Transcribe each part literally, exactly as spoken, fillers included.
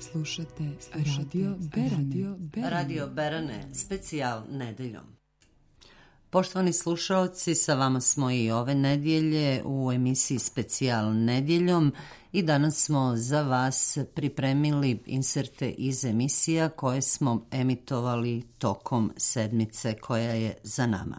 Slušate, Radio Berane. Radio Berane, specijal nedeljom. Poštovani slušaoci, sa vama smo i ove nedjelje u emisiji Specijal nedjeljom i danas smo za vas pripremili inserte iz emisija koje smo emitovali tokom sedmice koja je za nama.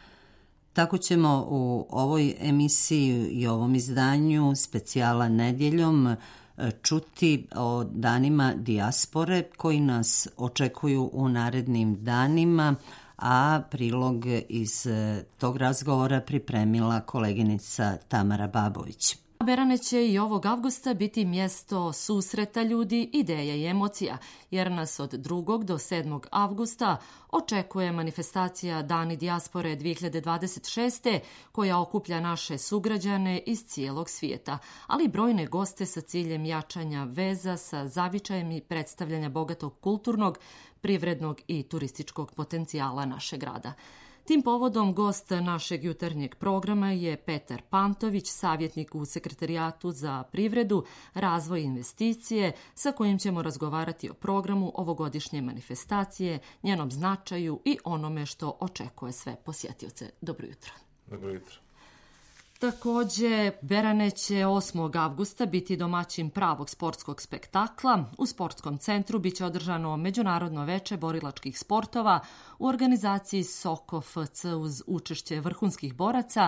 Tako ćemo u ovoj emisiji i ovom izdanju Specijala nedjeljom čuti o danima dijaspore koji nas očekuju u narednim danima, a prilog iz tog razgovora pripremila koleginica Tamara Babović. Berane će i ovog avgusta biti mjesto susreta ljudi, ideja i emocija, jer nas od drugog do sedmog avgusta očekuje manifestacija Dani dijaspore dvije hiljade dvadeset šeste. koja okuplja naše sugrađane iz cijelog svijeta, ali i brojne goste sa ciljem jačanja veza sa zavičajem i predstavljanja bogatog kulturnog, privrednog i turističkog potencijala našeg grada. Tim povodom gost našeg jutarnjeg programa je Petar Pantović, savjetnik u Sekretarijatu za privredu, razvoj i investicije, sa kojim ćemo razgovarati o programu ovogodišnje manifestacije, njenom značaju i onome što očekuje sve posjetioce. Dobro jutro. Dobro jutro. Također, Berane će osmog avgusta biti domaćin pravog sportskog spektakla. U sportskom centru biće održano Međunarodno veče borilačkih sportova u organizaciji Soko F C uz učešće vrhunskih boraca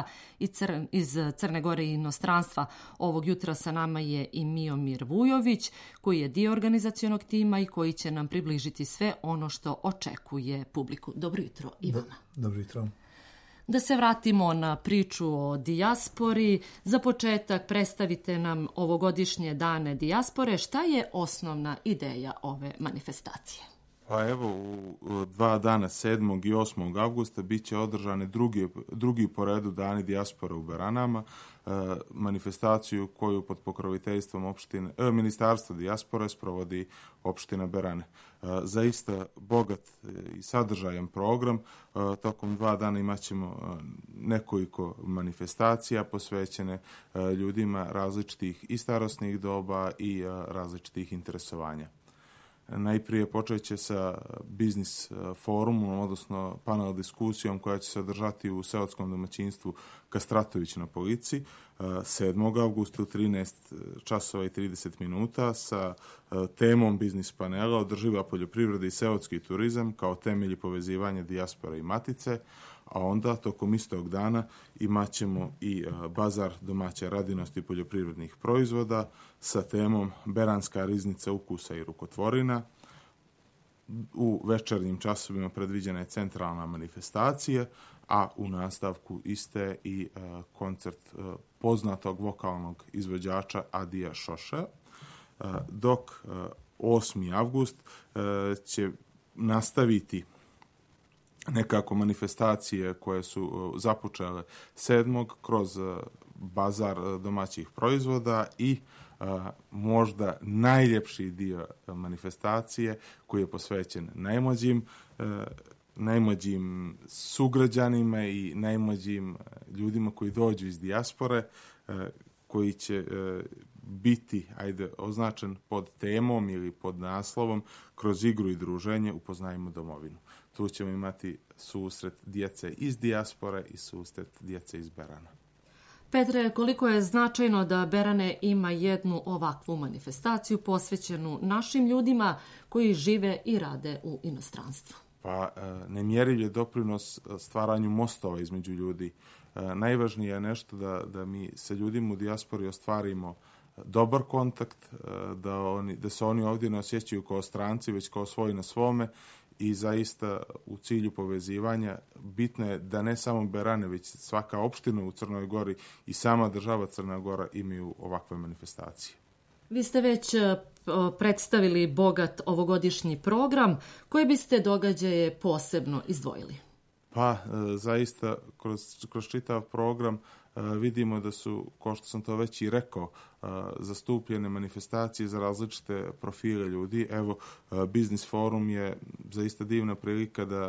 iz Crne Gore i inostranstva. Ovog jutra sa nama je i Miomir Vujović, koji je dio organizacionog tima i koji će nam približiti sve ono što očekuje publiku. Dobro jutro i vama. Dobro jutro. Da se vratimo na priču o dijaspori. Za početak predstavite nam ovogodišnje dane dijaspore. Šta je osnovna ideja ove manifestacije? Pa evo, u dva dana, sedmog i osmog avgusta, bit će održane drugi, drugi po redu dani dijaspore u Beranama, e, manifestaciju koju pod pokroviteljstvom opštine, e, Ministarstva dijaspore sprovodi opština Berane. E, zaista bogat i sadržajan program. E, tokom dva dana imat ćemo nekoliko manifestacija posvećene e, ljudima različitih i starosnih doba i e, različitih interesovanja. Najprije počet će sa biznis forumom, odnosno panel diskusijom koja će se održati u seoskom domaćinstvu Kastratović na Polici sedmog avgusta u trinaest časova i trideset minuta sa temom biznis panela Održiva poljoprivreda i seoski turizam kao temelji povezivanja dijaspore i matice, a onda tokom istog dana imat ćemo i bazar domaće radinosti poljoprivrednih proizvoda sa temom Beranska riznica ukusa i rukotvorina. U večernjim časovima predviđena je centralna manifestacija, a u nastavku iste i uh, koncert uh, poznatog vokalnog izvođača Adija Šoše, uh, dok uh, osmi avgust uh, će nastaviti nekako manifestacije koje su započele sedmog kroz bazar domaćih proizvoda i a, možda najljepši dio manifestacije koji je posvećen najmlađim, a, najmlađim sugrađanima i najmlađim ljudima koji dođu iz dijaspore, a, koji će a, biti ajde, označen pod temom ili pod naslovom kroz igru i druženje Upoznajmo domovinu. Tu ćemo imati susret djece iz dijaspore i susret djece iz Berana. Petre, koliko je značajno da Berane ima jednu ovakvu manifestaciju posvećenu našim ljudima koji žive i rade u inostranstvu? Pa nemjerljiv je doprinos stvaranju mostova između ljudi. Najvažnije je nešto da, da mi sa ljudima u dijaspori ostvarimo dobar kontakt, da, oni, da se oni ovdje ne osjećaju kao stranci, već kao svoji na svome. I zaista u cilju povezivanja bitno je da ne samo Berane, već svaka opština u Crnoj Gori i sama država Crna Gora imaju ovakve manifestacije. Vi ste već predstavili bogat ovogodišnji program. Koje biste događaje posebno izdvojili? Pa, zaista, kroz, kroz čitav program vidimo da su, kao što sam to već i rekao, zastupljene manifestacije za različite profile ljudi. Evo, Biznis forum je zaista divna prilika da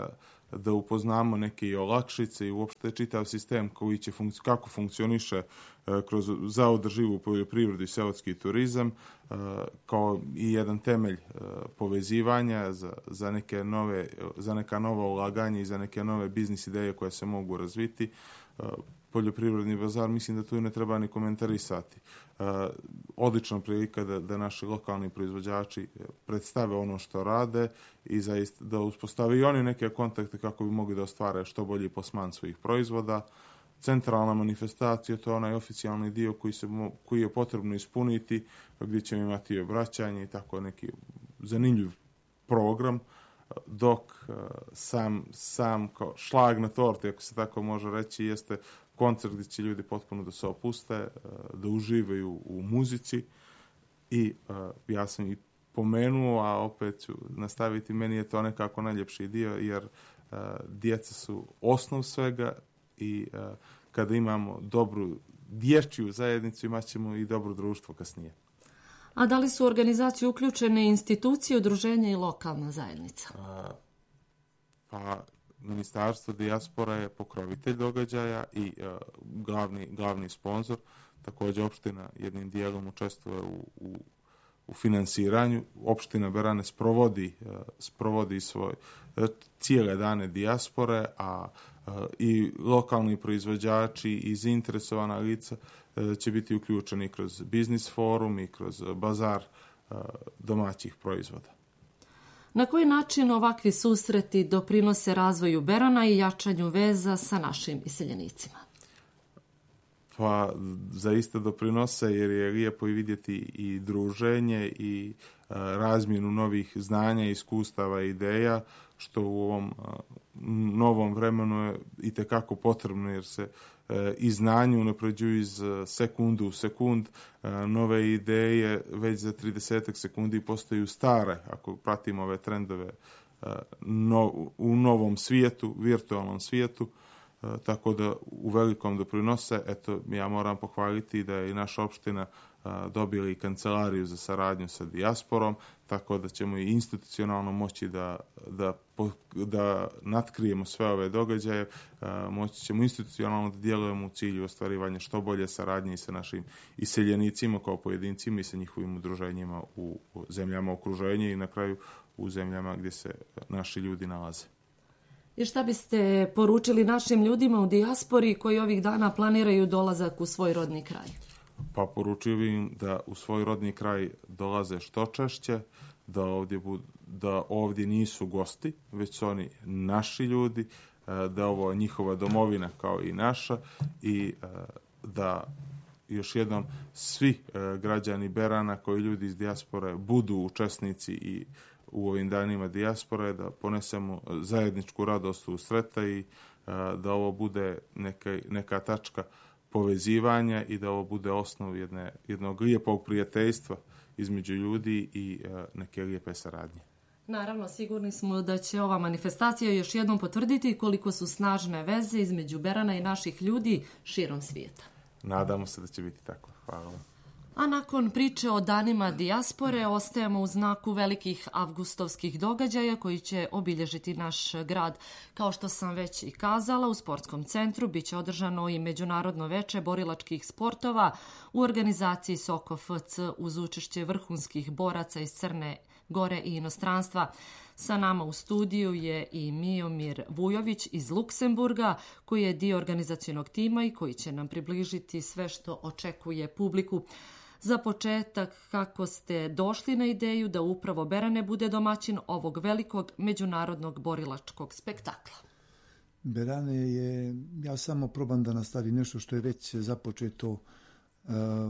da upoznamo neke i olakšice i uopšte čitav sistem koji će funkci- kako funkcioniše kroz za održivu poljoprivredu i seoski turizam kao i jedan temelj povezivanja za, za, neke nove, za neka nova ulaganja i za neke nove biznis ideje koje se mogu razviti. Poljoprivredni bazar, mislim da tu ne treba ni komentarisati. Odlična prilika da, da naši lokalni proizvođači predstave ono što rade i zaista da uspostave i oni neke kontakte kako bi mogli da ostvare što bolji plasman svojih proizvoda. Centralna manifestacija, to je onaj oficijalni dio koji, se, koji je potrebno ispuniti, gdje ćemo imati obraćanje i tako neki zanimljiv program, dok sam, sam kao šlag na torti, ako se tako može reći, jeste koncert gdje će ljudi potpuno da se opuste, da uživaju u muzici i ja sam i pomenuo, a opet ću nastaviti, meni je to nekako najljepši dio, jer djeca su osnov svega i kada imamo dobru dječju zajednicu, imat ćemo i dobro društvo kasnije. A da li su u organizaciju uključene institucije, udruženja i lokalna zajednica? A, pa, Ministarstvo dijaspora je pokrovitelj događaja i a, glavni, glavni sponsor. Također opština jednim dijelom učestvuje u, u, u finansiranju. Opština Berane sprovodi, a, sprovodi svoje cijele dane dijaspore, a, a i lokalni proizvođači i zainteresovana lica će biti uključeni kroz biznis forum i kroz bazar domaćih proizvoda. Na koji način ovakvi susreti doprinose razvoju Berana i jačanju veza sa našim iseljenicima? Pa zaista doprinose jer je lijepo i vidjeti i druženje i razmjenu novih znanja, iskustava i ideja, što u ovom novom vremenu je itekako potrebno jer se i znanje unapređuju iz sekundu u sekund. Nove ideje već za tridesetak sekundi postaju stare ako pratimo ove trendove no, u novom svijetu, virtualnom svijetu. Tako da u velikom doprinose. Eto, ja moram pohvaliti da je i naša opština dobili kancelariju za saradnju sa dijasporom, tako da ćemo i institucionalno moći da, da, da natkrijemo sve ove događaje, moći ćemo institucionalno da djelujemo u cilju ostvarivanja što bolje saradnje i sa našim iseljenicima kao pojedincima i sa njihovim udruženjima u zemljama okruženja i na kraju u zemljama gdje se naši ljudi nalaze. I šta biste poručili našim ljudima u dijaspori koji ovih dana planiraju dolazak u svoj rodni kraj? Pa poručio bih im da u svoj rodni kraj dolaze što češće, da ovdje, bud, da ovdje nisu gosti, već su oni naši ljudi, da ovo je njihova domovina kao i naša i da još jednom svi građani Berana koji ljudi iz dijaspore budu učesnici i u ovim danima dijaspore, da ponesemo zajedničku radost u sreta i da ovo bude neka, neka tačka povezivanja i da ovo bude osnov jedne, jednog lijepog prijateljstva između ljudi i neke lijepe saradnje. Naravno, sigurni smo da će ova manifestacija još jednom potvrditi koliko su snažne veze između Berana i naših ljudi širom svijeta. Nadamo se da će biti tako. Hvala vam. A nakon priče o danima dijaspore ostajemo u znaku velikih avgustovskih događaja koji će obilježiti naš grad. Kao što sam već i kazala, u sportskom centru biće održano i Međunarodno veče borilačkih sportova u organizaciji Soko F C uz učešće vrhunskih boraca iz Crne Gore i inostranstva. Sa nama u studiju je i Miomir Vujović iz Luksemburga, koji je dio organizacionog tima i koji će nam približiti sve što očekuje publiku. Za početak, kako ste došli na ideju da upravo Berane bude domaćin ovog velikog međunarodnog borilačkog spektakla? Berane je, ja samo probam da nastavim nešto što je već započeto uh,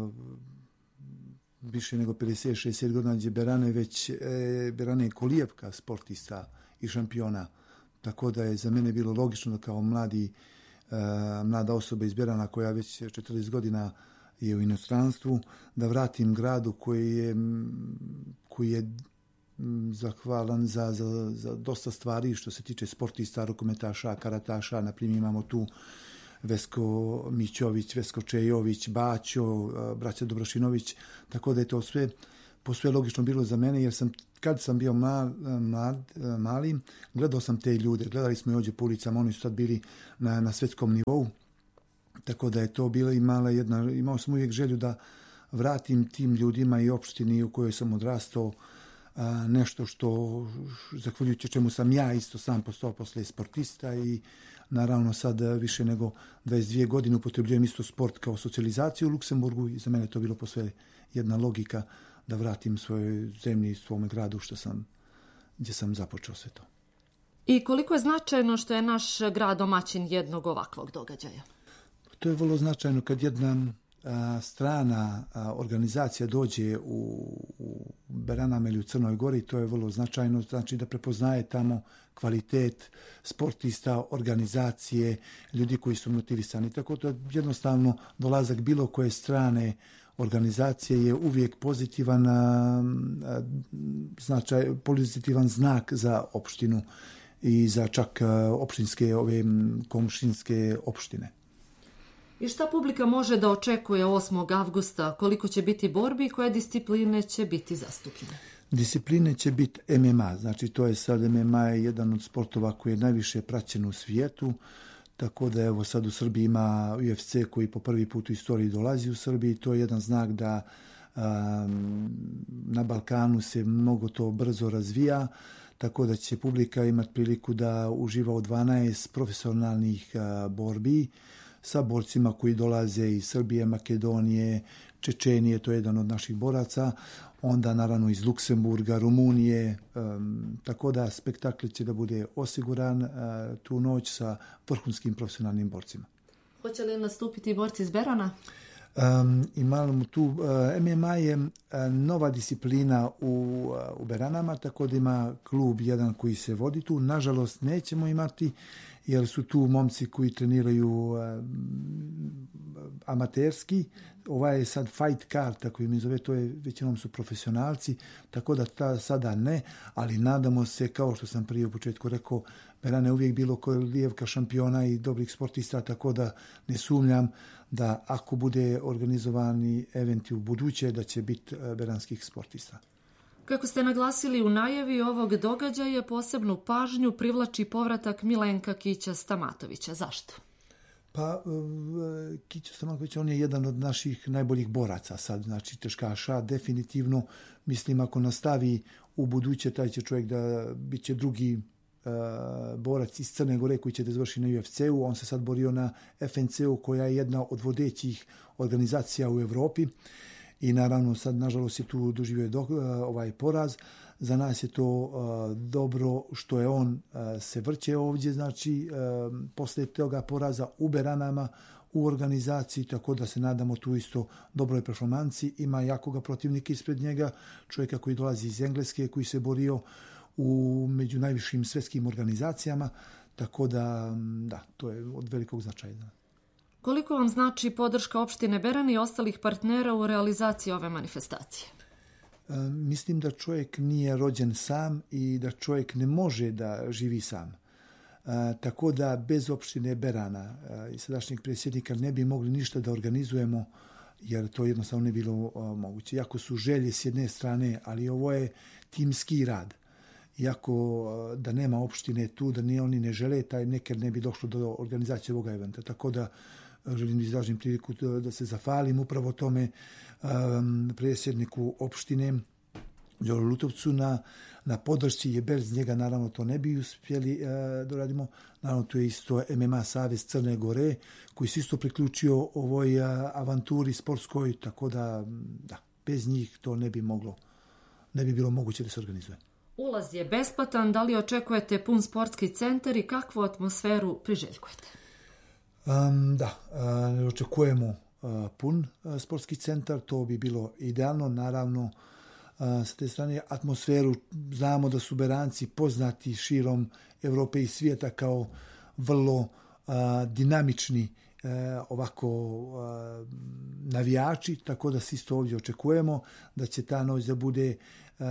više nego pedeset šezdeset godina, gdje Berane već, e, Berane je kolijevka sportista i šampiona, tako da je za mene bilo logično da kao mladi, e, mlada osoba iz Berana koja već četrdeset godina je u inostranstvu, da vratim gradu koji je, koji je zahvalan za, za, za dosta stvari što se tiče sportista, rukometaša, karataša. Na primjer imamo tu Vesko Mićović, Vesko Čejović, Baćo, braća Dobrošinović, tako da je to sve posve logično bilo za mene, jer sam, kad sam bio mal, mlad, mali, gledao sam te ljude, gledali smo i ovdje po ulicama, oni su sad bili na, na svjetskom nivou, tako da je to bilo imala jedna, imao sam uvijek želju da vratim tim ljudima i opštini u kojoj sam odrastao a, nešto što, zahvaljujući čemu sam ja isto sam postao posle sportista i naravno sad više nego dvadeset dvije godine upotrebljujem isto sport kao socijalizaciju u Luksemburgu i za mene to bilo posve jedna logika da vratim svojoj zemlji i svome gradu što sam, gdje sam započeo sve to. I koliko je značajno što je naš grad domaćin jednog ovakvog događaja? To je vrlo značajno kad jedna a, strana a, organizacija dođe u, u Beranama ili u Crnoj Gori, to je vrlo značajno, znači da prepoznaje tamo kvalitet sportista, organizacije, ljudi koji su motivisani. Tako da jednostavno dolazak bilo koje strane organizacije je uvijek pozitivan, a, a, značaj, pozitivan znak za opštinu i za čak a, opštinske, ove komšinske opštine. I šta publika može da očekuje osmog avgusta? Koliko će biti borbi i koje discipline će biti zastupljene? Discipline će biti M M A, znači to je sad M M A je jedan od sportova koji je najviše praćen u svijetu, tako da evo sad u Srbiji ima U F C koji po prvi put u istoriji dolazi u Srbiji, to je jedan znak da um, na Balkanu se mnogo to brzo razvija, tako da će publika imati priliku da uživa u dvanaest profesionalnih uh, borbi sa borcima koji dolaze iz Srbije, Makedonije, Čečenije, to je jedan od naših boraca, onda naravno iz Luksemburga, Rumunije, um, tako da spektakl će da bude osiguran uh, tu noć sa vrhunskim profesionalnim borcima. Hoće li nastupiti borci iz Berana? Um, imamo tu, uh, M M A je uh, nova disciplina u, uh, u Beranama, tako da ima klub jedan koji se vodi tu. Nažalost, nećemo imati, jer su tu momci koji treniraju uh, amaterski. Ovaj je sad fight card, tako im zove, to je, većinom su profesionalci, tako da ta sada ne, ali nadamo se, kao što sam prije u početku rekao, Berane je uvijek bilo kolijevka šampiona i dobrih sportista, tako da ne sumnjam da ako bude organizovani eventi u buduće, da će biti beranskih sportista. Kako ste naglasili u najavi ovog događaja, posebnu pažnju privlači povratak Milenka Kića Stamatovića. Zašto? Pa, Kićo Stamatović, on je jedan od naših najboljih boraca sad, znači teškaša, definitivno. Mislim, ako nastavi u buduće, taj će čovjek da bit će drugi uh, borac iz Crne Gore koji će da završi na U F C-u. On se sad borio na F N C-u koja je jedna od vodećih organizacija u Evropi. I naravno sad, nažalost, je tu doživio do, uh, ovaj poraz. Za nas je to uh, dobro što je on uh, se vrće ovdje, znači uh, posle toga poraza u Beranama, u organizaciji, tako da se nadamo tu isto dobroj performanci. Ima jakoga protivnika ispred njega, čovjeka koji dolazi iz Engleske, koji se borio u među najvišim svjetskim organizacijama, tako da, da, to je od velikog značaja. Koliko vam znači podrška opštine Beran i ostalih partnera u realizaciji ove manifestacije? E, mislim da čovjek nije rođen sam i da čovjek ne može da živi sam. E, tako da bez opštine Berana e, i sadašnjeg predsjednika ne bi mogli ništa da organizujemo, jer to jednostavno ne bilo a, moguće. Iako su želje s jedne strane, ali ovo je timski rad. Iako a, da nema opštine tu, da ni oni ne žele, taj nekad ne bi došlo do organizacije ovoga eventa. Tako da želim da izražim priliku da se zahvalim upravo tome um, predsjedniku opštine Đolu Lutovcu na, na podršci, je bez njega naravno to ne bi uspjeli uh, da radimo. Naravno tu je isto M M A Savez Crne Gore koji se isto priključio ovoj uh, avanturi sportskoj, tako da, da bez njih to ne bi moglo, ne bi bilo moguće da se organizuje. Ulaz je besplatan, da li očekujete pun sportski centar i kakvu atmosferu priželjkujete? Um, da, uh, očekujemo uh, pun uh, sportski centar, to bi bilo idealno, naravno uh, s te strane atmosferu, znamo da su Beranci poznati širom Evrope i svijeta kao vrlo uh, dinamični uh, ovako uh, navijači, tako da se isto ovdje očekujemo da će ta noć da bude uh,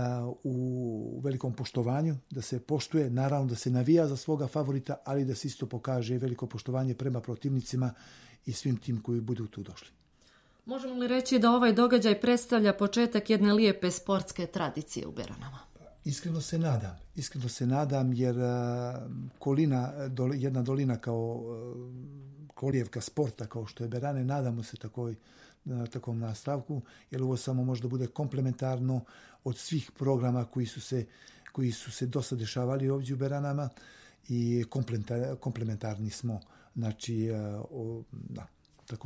u velikom poštovanju, da se poštuje, naravno da se navija za svoga favorita, ali da se isto pokaže veliko poštovanje prema protivnicima i svim tim koji budu tu došli. Možemo li reći da ovaj događaj predstavlja početak jedne lijepe sportske tradicije u Beranama? Iskreno se nadam. Iskreno se nadam jer kolina, jedna dolina kao kolijevka sporta kao što je Berane, nadamo se takoj, na takvom nastavku, jer ovo samo možda bude komplementarno od svih programa koji su se, koji su se dosta dešavali ovdje u Beranama i komplementar, komplementarni smo. Znači, o, da.